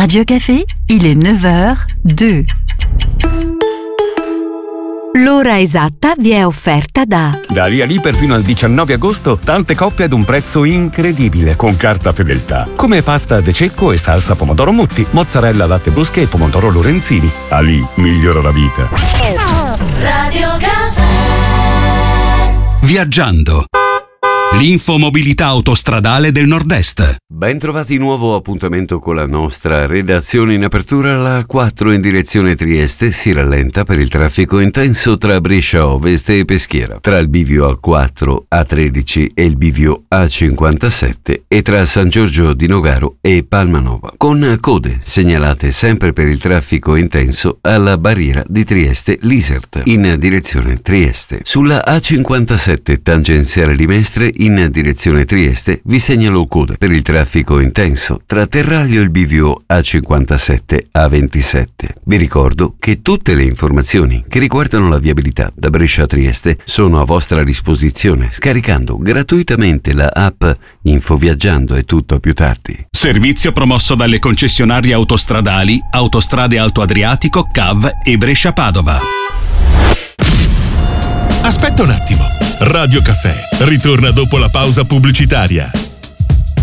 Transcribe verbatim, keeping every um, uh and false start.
Radio Café, il est neuf heures deux. L'ora esatta vi è offerta da Da lì a lì per fino al diciannove agosto, tante coppie ad un prezzo incredibile con carta fedeltà. Come pasta de cecco e salsa pomodoro Mutti, mozzarella latte brusche e pomodoro Lorenzini. A lì migliora la vita. Radio Café. Viaggiando. L'infomobilità autostradale del Nord-Est. Ben trovati, nuovo appuntamento con la nostra redazione. In apertura la quattro in direzione Trieste si rallenta per il traffico intenso tra Brescia Ovest e Peschiera, tra il bivio A quattro, A tredici e il bivio A cinquantasette e tra San Giorgio di Nogaro e Palmanova, con code segnalate sempre per il traffico intenso alla barriera di Trieste-Lisert in direzione Trieste. Sulla A cinquantasette tangenziale di Mestre in direzione Trieste vi segnalo code per il traffico intenso tra Terraglio e il bivio A cinquantasette A ventisette. Vi ricordo che tutte le informazioni che riguardano la viabilità da Brescia a Trieste sono a vostra disposizione scaricando gratuitamente la app Infoviaggiando. È tutto più tardi. Servizio promosso dalle concessionarie autostradali Autostrade Alto Adriatico, C A V e Brescia Padova. Aspetta un attimo. Radio Café ritorna dopo la pausa pubblicitaria.